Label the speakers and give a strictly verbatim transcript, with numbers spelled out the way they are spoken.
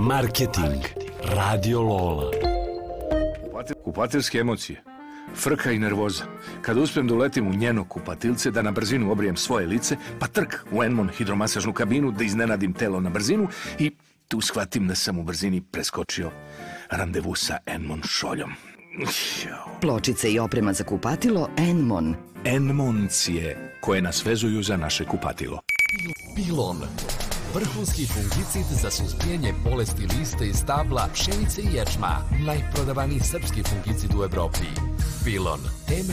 Speaker 1: Marketing. Radio Lola.
Speaker 2: Kupateljske emocije. Frka i nervoza. Kada uspem da uletim u njeno kupatilce, da na brzinu obrijem svoje lice, pa trk u Enmon hidromasažnu kabinu, da iznenadim telo na brzinu i tu shvatim da sam u brzini preskočio randevu sa Enmon šoljom.
Speaker 3: Pločice i oprema za kupatilo Enmon.
Speaker 2: Enmoncije koje nas vezuju za naše kupatilo.
Speaker 1: Pilon. Vrhunski fungicid za suzbijanje bolesti liste i stabla, pšenice i ječma. Najprodavaniji srpski fungicid u Evropi. Pilon. Temelj